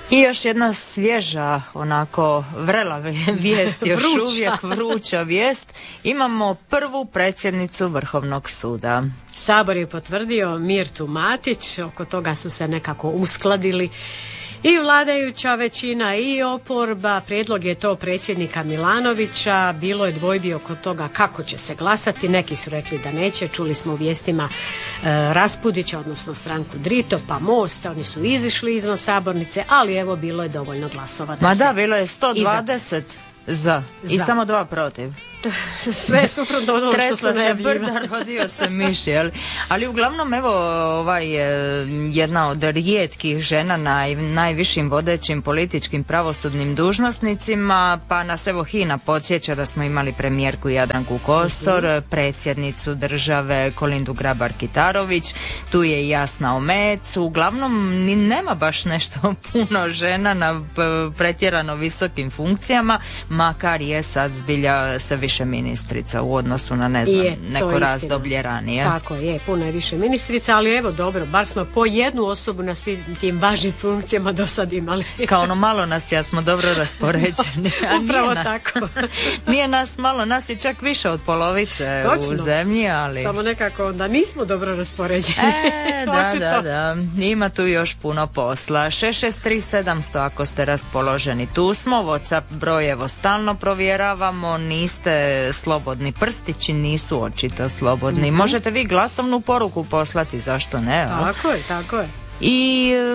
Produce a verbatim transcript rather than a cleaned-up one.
I još jedna svježa, onako vrela vijest, još uvijek vruća vijest. Imamo prvu predsjednicu Vrhovnog suda. Sabor je potvrdio Mirtu Matić, oko toga su se nekako uskladili i vladajuća većina i oporba. Prijedlog je to predsjednika Milanovića. Bilo je dvojbi oko toga kako će se glasati. Neki su rekli da neće. Čuli smo u vijestima e, Raspudića, odnosno stranku Drito, pa Most. Oni su izišli izvan sabornice, ali evo bilo je dovoljno glasova. Da Ma se da, bilo je sto dvadeset za, za. i samo dva protiv. Sve suprotno ono što su najavljivali. Tresla se brda, rodio se miš, jel? Ali uglavnom, evo, ovaj, jedna od rijetkih žena na najvišim vodećim političkim pravosudnim dužnosnicima, pa nas evo Hina podsjeća da smo imali premijerku Jadranku Kosor, uh-huh. predsjednicu države Kolindu Grabar-Kitarović, tu je i Jasna Omec. Uglavnom, ni nema baš nešto puno žena na pretjerano visokim funkcijama, makar je sad zbilja se više ministrica u odnosu na ne znam, je, neko razdoblje ranije. Tako je, puno je više ministrica, ali evo dobro, bar smo po jednu osobu na svim tim važnim funkcijama do sad imali. Kao ono malo nas, ja smo dobro raspoređeni. Upravo na, tako. Nije nas malo, nas je čak više od polovice Točno. U zemlji, ali... Samo nekako onda nismo dobro raspoređeni. E, da, da, da. Ima tu još puno posla. šest šest tri sedamsto ako ste raspoloženi. Tu smo, WhatsApp broj evo stalno provjeravamo, niste slobodni, prstići nisu očito slobodni. Mm-hmm. Možete vi glasovnu poruku poslati, zašto ne? Tako je, tako je. I